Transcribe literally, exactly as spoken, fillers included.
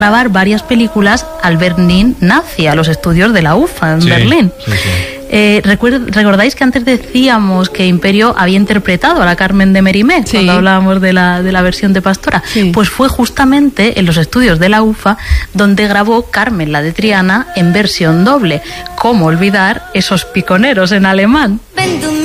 grabar varias películas al Berlin Nazi, a los estudios de la U F A en sí, Berlín. Sí, sí. Eh, ¿Recordáis que antes decíamos que Imperio había interpretado a la Carmen de Mérimée, sí, cuando hablábamos de la, de la versión de Pastora? Sí. Pues fue justamente en los estudios de la U F A donde grabó Carmen la de Triana en versión doble. ¿Cómo olvidar esos piconeros en alemán?